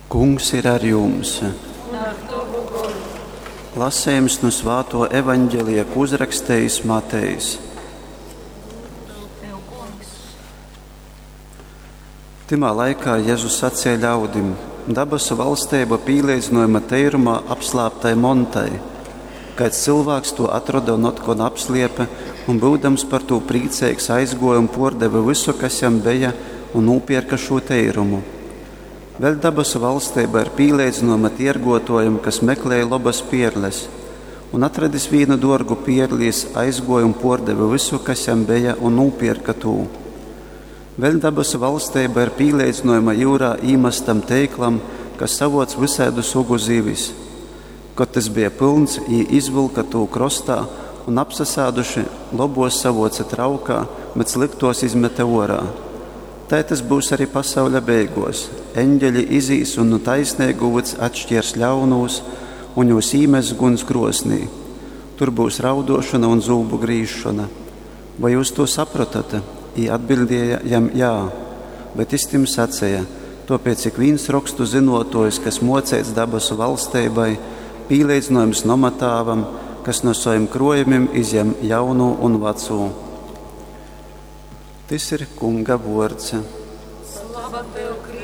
Kungs ir ar jums. Lasījums no Svēto evaņģēlija, ko uzrakstījis Matejs. Timā laikā Jēzus sacīja ļaudim: dabasu valstība pīlīdzinājuma teirumā apslāptai montai. Kāds cilvēks to atrada un otkon apsliepa, un būdams par to priecīgs aizgoja un pordeva visu, kas jam bija, un nopirka šo teirumu. Vēl dabasu valstība ir pīlīdzinājuma tirgotājam, kas meklēja labas pierles, un atradis vienu dārgu pierlis, aizgoja un pordeva visu, kas jam bija, un nopirka to. Vēl dabasu valstība ir pīlīdzinājuma jūrā īmastam teiklam, kas savoc visādu sugu zivis. Kad tas bija pilns, viņi izvilka to krostā un apsasāduši lobos savoca traukā, bet sliktos izmeta orā. Tā tas būs arī pasaules beigās. Eņģeļi izīs un no taisnīgumus atšķirs ļaunus, un jūs īmes guns krosnī. Tur būs raudošana un zūbu grīšana. Vai jūs to saprotat? Viņi atbildēja jam jā, bet istim sacīja: tāpēc ik viens rakstu zinotojs, kas mocēts dabasu valstībai, pīlīdzinājums nomatāvam, kas no saviem krojumiem izņem jaunu un vecu. Tas ir Kunga vārds. Slava tev, Kristus!